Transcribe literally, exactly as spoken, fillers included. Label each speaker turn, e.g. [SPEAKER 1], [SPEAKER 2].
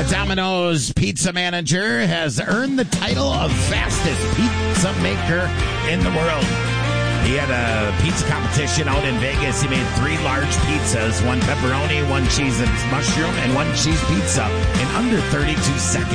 [SPEAKER 1] A Domino's pizza manager has earned the title of fastest pizza maker in the world. He had a pizza competition out in Vegas. He made three large pizzas, one pepperoni, one cheese and mushroom, and one cheese pizza in under thirty-two seconds.